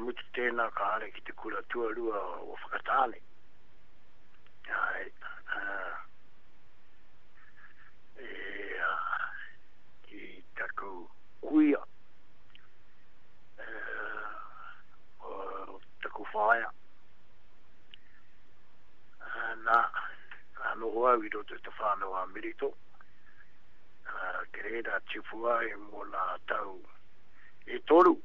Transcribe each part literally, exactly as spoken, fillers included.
mutu tēnā ka hare ki te kura tuarua o whakatāne. Ai, uh, e, uh, ki taku kuia, uh, o taku whaia. Uh, nā, ano hoa wiro te te whānau a Merito. Uh, ke reira tifua e mo nā tau e toru.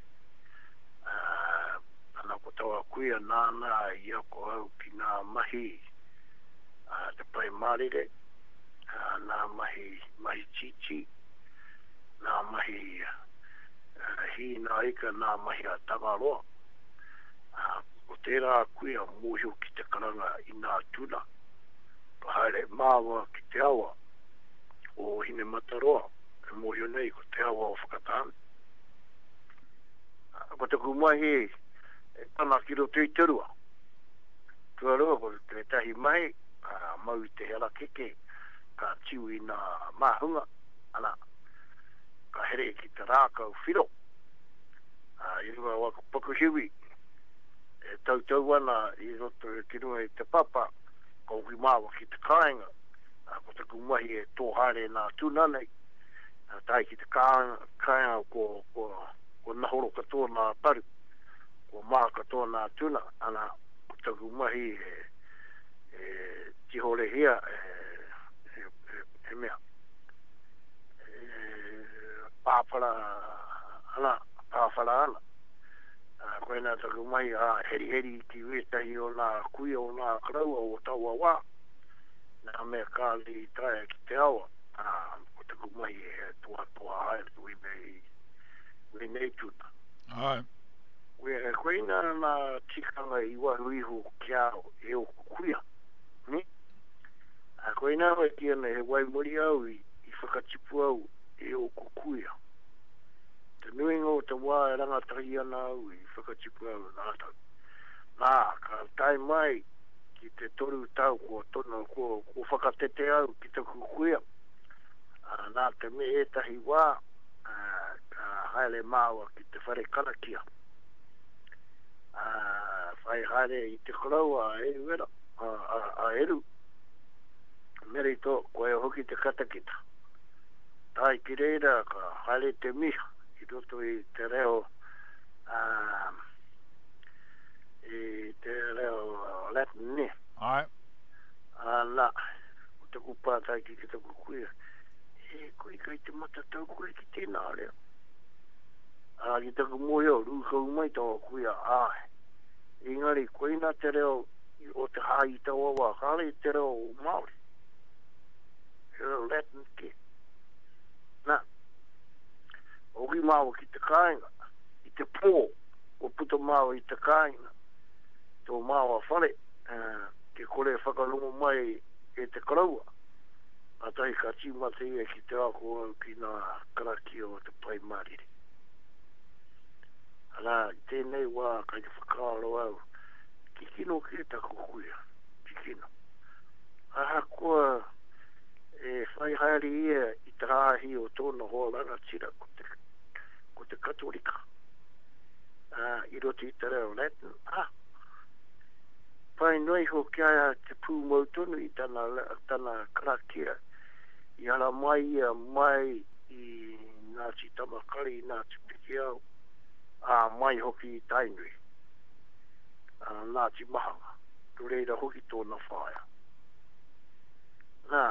Uh, ana ko taua kuia nāna i ako au ki nā mahi uh, te pai marire, uh, nā mahi mahi chichi, nā mahi uh, hi nā ika nā mahi a Tangaroa. Uh, ko tērā kuia mōhio ki te karanga i nā tuna. Ka haere māua ki te awa o hine mataroa, e mōhio nei ko te awa o whakatāne. Ko te kumahi e tana kiro tui terua. Tuarua ko te tahi mai, uh, mau i te hera keke, ka tiu i nā mahunga, ana, ka here ki te rākau whiro. Uh, I runga waka pakuhiwi, e tau tau ana i roto e kirunga i te papa, ko hui māwa ki te kāinga, uh, ko te kumahi e tōhare nā tūnanei, uh, tai ki te kāinga, kāinga ko, ko ko nahoro katoa nā paru, ko mā katoa nā tuna, ana taku mahi e, e tihore hia e, e, e, e mea. E, pāwhara ana, pāwhara ana. Koe nā taku mahi a heri heri ki wetahi o nā kuia o nā karaua o taua wā. Nā mea kāli tae ki te awa. Ko taku mahi e toa toa hae tui mei we nei tuna. Ai. We e koina na tikanga i wahu iho kiao e o kuia. Ni? A koina wa kia na he wai mori au i, i whakatipu au e o kukuia. Te nuinga o te wā e rangatahi ana au i whakatipu au nā tau. Nā, ka tai mai ki te toru tau ko tona ko, ko whakatete au ki te kukuia. Nā te me e tahi wā Uh, ka haere māua ki te whare karakia. Uh, whai haere i te korau a eru era, a, a, a eru. Merito, koe hoki te katakita. Tai ki reira ka haere te miha, i roto i te reo, uh, i te reo uh, Latin ne. Ai. Uh, nā, o te kupa tai ki te kukuia. E koe kai te matatau koe ki tēnā leo. A ki taku moio, rūkau mai tawa kuia āe. Engari, koe nā te reo o te hāi tawa wā, kāre te reo o Māori. Te reo Latin ke. Nā, oki māua ki te kāinga, i te pō, o puta māua i te kāinga. Tō māua whare, uh, ke kore whakalungu mai e te karaua. Atai ka tīmata ia ki te ako au ki nā karaki o te pai mariri. Ana, tēnei wā kai te whakaaro au, ki kino ki ta kukuia, ki kino. Aha koa e whai haere ia i te rāhi o tōna hoa ranga tira ko te, ko te katolika. Uh, I roti i te reo Latin, ah, pai noi ho kia te pū mautonu i tana, tana karakia. I ala mai ia mai i Ngāti Tamakari, Ngāti Pikiau, a mai hoki i Tainui, a Ngāti Mahanga, tu reira hoki tōna whaia. Nā,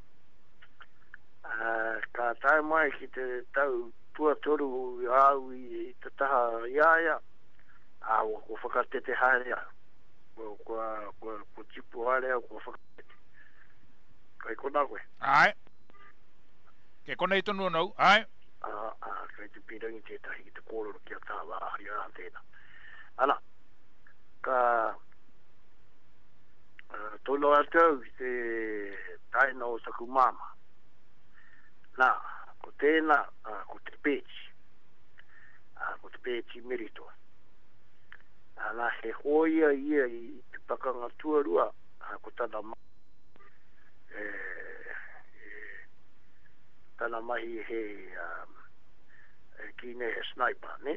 uh, ka tai mai ki te tau tuatoru au i te taha iaia, a o ko whakatete haere au. Ko, ko, ko, ko tipu haere au, ko whakatete. Kai kona koe. Ai. Ke kona i tonu anau, ai. Ah, ah, kai te pirangi tētahi ki te kōroro ki a tāwa ahari a tēnā. Ana, ka uh, tono atau i te taina o saku mama. Nā, ko tēnā, uh, ko te pēchi. Uh, ko te pēchi Merito. Ana, he hoia ia i te pakanga tuarua, uh, ko tana ma. Eh, tana mahi he um, kine he sniper, ne?